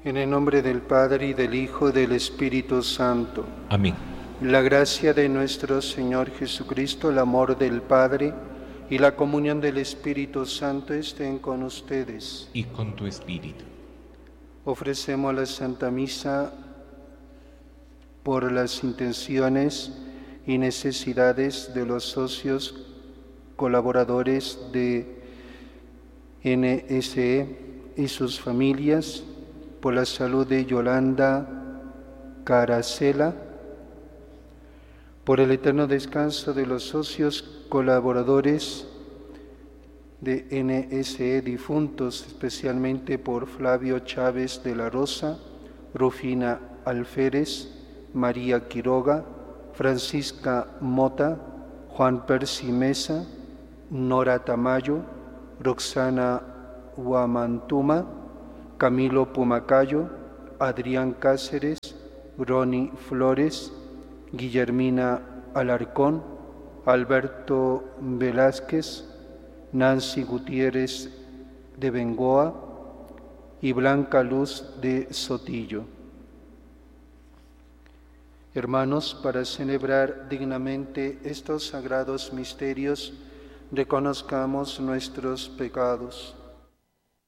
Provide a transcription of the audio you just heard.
En el nombre del Padre, y del Hijo, y del Espíritu Santo. Amén. La gracia de nuestro Señor Jesucristo, el amor del Padre y la comunión del Espíritu Santo estén con ustedes. Y con tu espíritu. Ofrecemos la Santa Misa por las intenciones y necesidades de los socios colaboradores de NSE y sus familias, por la salud de Yolanda Caracela, por el eterno descanso de los socios colaboradores de NSE difuntos, especialmente por Flavio Chávez de la Rosa, Rufina Alférez, María Quiroga, Francisca Mota, Juan Percy Mesa, Nora Tamayo, Roxana Huamantuma, Camilo Pumacayo, Adrián Cáceres, Ronnie Flores, Guillermina Alarcón, Alberto Velázquez, Nancy Gutiérrez de Bengoa y Blanca Luz de Sotillo. Hermanos, para celebrar dignamente estos sagrados misterios, reconozcamos nuestros pecados.